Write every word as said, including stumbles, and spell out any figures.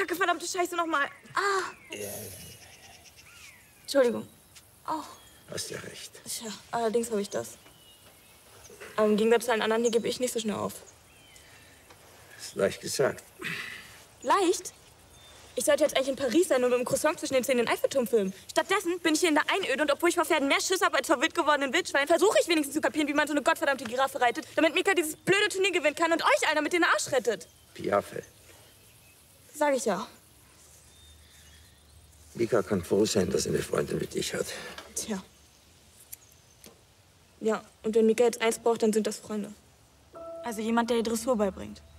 Kacke, verdammte Scheiße, nochmal. Ah. Ja, ja, ja. Entschuldigung. Oh. Hast ja recht. Tja, allerdings habe ich das. Aber im Gegensatz zu allen anderen hier gebe ich nicht so schnell auf. Das ist leicht gesagt. Leicht? Ich sollte jetzt eigentlich in Paris sein und mit dem Croissant zwischen den Zähnen den Eiffelturm filmen. Stattdessen bin ich hier in der Einöde und obwohl ich vor Pferden mehr Schiss habe als vor wild gewordenen Wildschweinen, versuche ich wenigstens zu kapieren, wie man so eine gottverdammte Giraffe reitet, damit Mika dieses blöde Turnier gewinnen kann und euch einer mit den Arsch rettet. Piaffe. Sag ich ja. Mika kann froh sein, dass er eine Freundin wie dich hat. Tja. Ja, und wenn Mika jetzt eins braucht, dann sind das Freunde. Also jemand, der ihr Dressur beibringt.